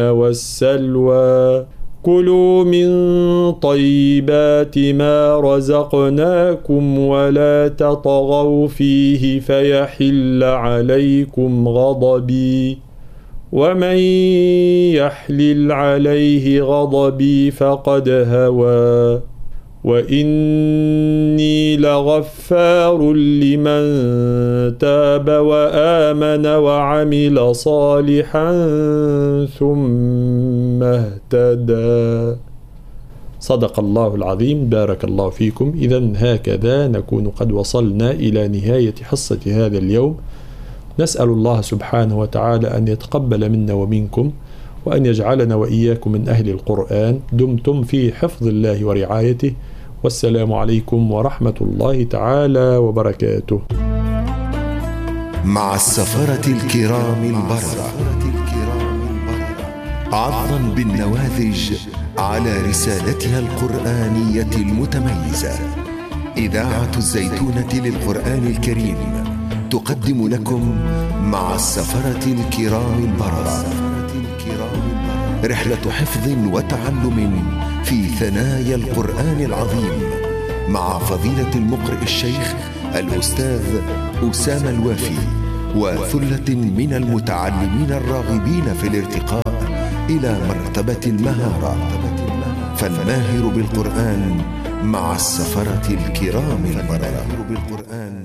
والسلوى كلوا من طيبات ما رزقناكم ولا تطغوا فيه فيحل عليكم غضبي ومن يحلل عليه غضبي فقد هوى وإني لغفار لمن تاب وآمن وعمل صالحا ثم اهتدى. صدق الله العظيم. بارك الله فيكم. إذن هكذا نكون قد وصلنا إلى نهاية حصة هذا اليوم. نسأل الله سبحانه وتعالى أن يتقبل منا ومنكم وأن يجعلنا وإياكم من أهل القرآن. دمتم في حفظ الله ورعايته، والسلام عليكم ورحمة الله تعالى وبركاته. مع السفرة الكرام البررة، عرضا بالنماذج على رسالتها القرآنية المتميزة. إذاعة الزيتونة للقرآن الكريم تقدم لكم مع السفرة الكرام البررة رحلة حفظ وتعلم في ثنايا القرآن العظيم مع فضيلة المقرئ الشيخ الأستاذ أسامة الوافي وثلة من المتعلمين الراغبين في الارتقاء إلى مرتبة المهارة. فالماهر بالقرآن مع السفرة الكرام البررة.